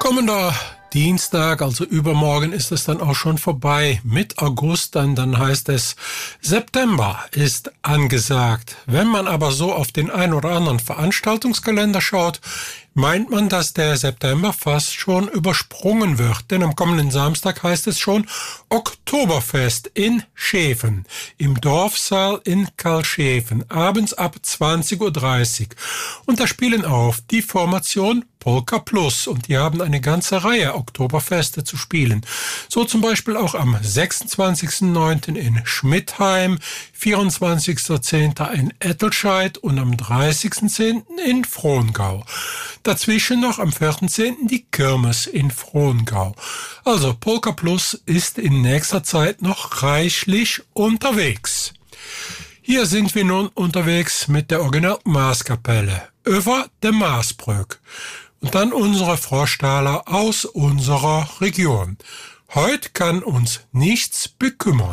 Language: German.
Kommender Dienstag, also übermorgen, ist es dann auch schon vorbei mit August, dann heißt es, September ist angesagt. Wenn man aber so auf den ein oder anderen Veranstaltungskalender schaut, meint man, dass der September fast schon übersprungen wird. Denn am kommenden Samstag heißt es schon Oktoberfest in Scheven, im Dorfsaal in Karlscheven, abends ab 20:30 Uhr. Und da spielen auf die Formation Polka Plus und die haben eine ganze Reihe Oktoberfeste zu spielen. So zum Beispiel auch am 26.09. in Schmidheim, 24.10. in Ettelscheid und am 30.10. in Frohngau. Dazwischen noch am 4.10. die Kirmes in Frohngau. Also Polka Plus ist in nächster Zeit noch reichlich unterwegs. Hier sind wir nun unterwegs mit der Original Maaskapelle über der Maasbrück. Und dann unsere Froschtaler aus unserer Region. Heute kann uns nichts bekümmern.